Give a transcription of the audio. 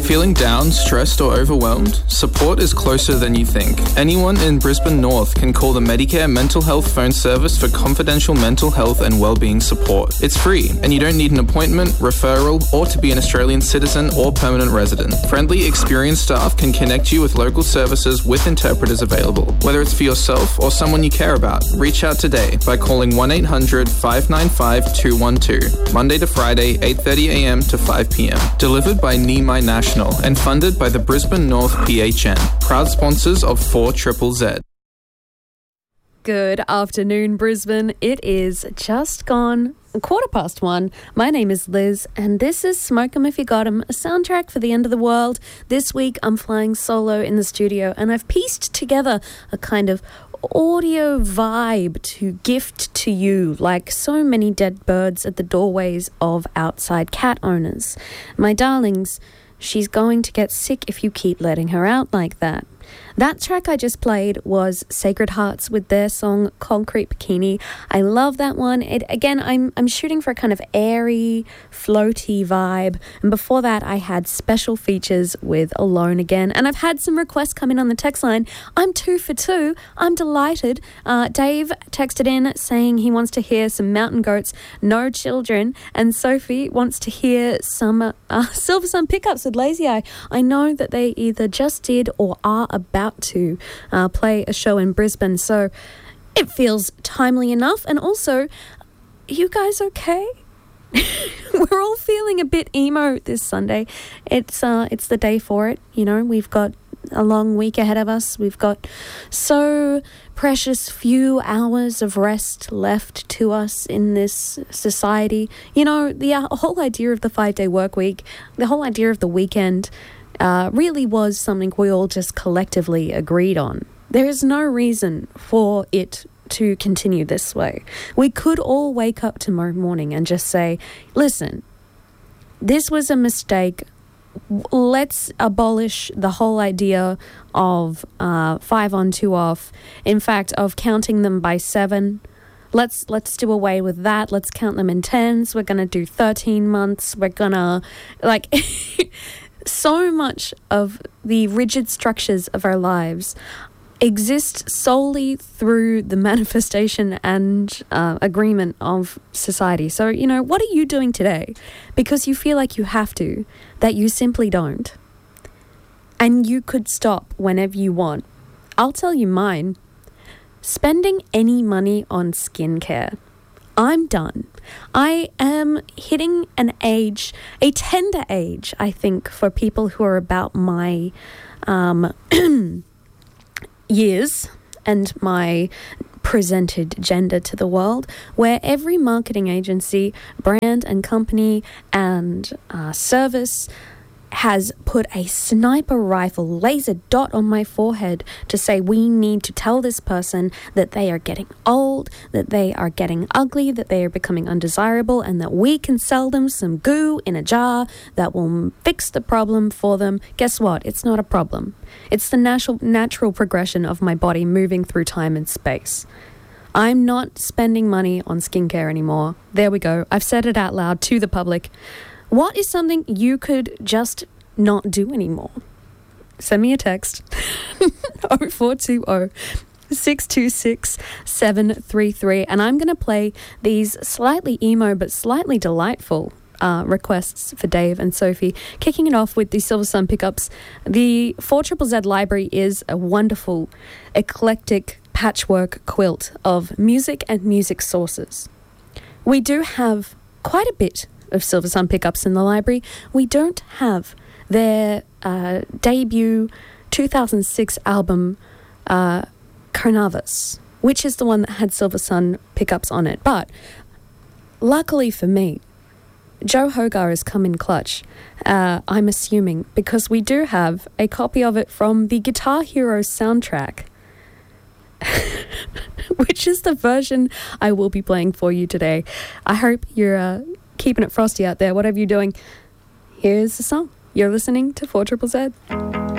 Feeling down, stressed or overwhelmed? Support is closer than you think. Anyone in Brisbane North can call the Medicare Mental Health Phone Service for confidential mental health and wellbeing support. It's free, and you don't need an appointment, referral, or to be an Australian citizen or permanent resident. Friendly, experienced staff can connect you with local services with interpreters available. Whether it's for yourself or someone you care about, reach out today by calling 1-800-595-212, Monday to Friday, 8:30am to 5pm. Delivered by Nimai National and funded by the Brisbane North PHN, proud sponsors of 4ZZZ. Good afternoon, Brisbane. It is just gone 1:15. My name is Liz, and this is Smoke 'em If You Got 'em, a soundtrack for the end of the world. This week, I'm flying solo in the studio, and I've pieced together a kind of audio vibe to gift to you, like so many dead birds at the doorways of outside cat owners. My darlings, she's going to get sick if you keep letting her out like that. That track I just played was Sacred Hearts with their song Concrete Bikini. I love that one. I'm shooting for a kind of airy, floaty vibe. And before that, I had Special Features with Alone Again. And I've had some requests come in on the text line. I'm 2 for 2. I'm delighted. Dave texted in saying he wants to hear some Mountain Goats, No Children. And Sophie wants to hear some Silver Sun Pickups with Lazy Eye. I know that they either just did or are about to play a show in Brisbane, so it feels timely enough. And also, you guys okay? We're all feeling a bit emo this Sunday. It's the day for it. You know, we've got a long week ahead of us. We've got so precious few hours of rest left to us in this society. You know, the whole idea of the 5-day work week, the whole idea of the weekend really was something we all just collectively agreed on. There is no reason for it to continue this way. We could all wake up tomorrow morning and just say, listen, this was a mistake. Let's abolish the whole idea of 5 on, 2 off. In fact, of counting them by 7. Let's do away with that. Let's count them in 10s. We're going to do 13 months. We're going to, like... So much of the rigid structures of our lives exist solely through the manifestation and agreement of society. So, you know, what are you doing today? Because you feel like you have to, that you simply don't. And you could stop whenever you want. I'll tell you mine. Spending any money on skincare. I'm done. I am hitting a tender age, I think, for people who are about my years and my presented gender to the world, where every marketing agency, brand and company and service has put a sniper rifle laser dot on my forehead to say we need to tell this person that they are getting old, that they are getting ugly, that they are becoming undesirable, and that we can sell them some goo in a jar that will fix the problem for them. Guess what? It's not a problem. It's the natural progression of my body moving through time and space. I'm not spending money on skincare anymore. There we go. I've said it out loud to the public. What is something you could just not do anymore? Send me a text. 0420 626 733. And I'm going to play these slightly emo but slightly delightful requests for Dave and Sophie. Kicking it off with the Silver Sun Pickups. The 4ZZZ library is a wonderful, eclectic patchwork quilt of music and music sources. We do have quite a bit of Silver Sun Pickups in the library. We don't have their debut 2006 album Carnavas, which is the one that had Silver Sun Pickups on it. But luckily for me, Joe Hogarth has come in clutch, I'm assuming, because we do have a copy of it from the Guitar Hero soundtrack, which is the version I will be playing for you today. I hope you're keeping it frosty out there, whatever you're doing. Here's the song. You're listening to 4ZZZ.